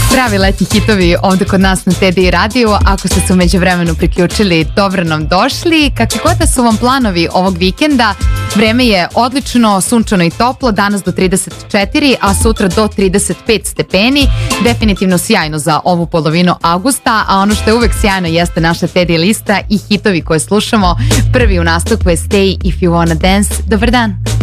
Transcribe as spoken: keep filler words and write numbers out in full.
Pravi letnji hitovi ovde kod nas na T D I radiju. Ako ste se umeđu vremenu priključili, dobro nam došli. Kakvi god da su vam planovi ovog vikenda, vreme je odlično, sunčano i toplo, danas do trideset četiri, a sutra do trideset pet stepeni. Definitivno sjajno za ovu polovinu avgusta, a ono što je uvek sjajno jeste naša T D I lista i hitovi koje slušamo. Prvi u nastupu je Stay If You Wanna Dance. Dobar dan.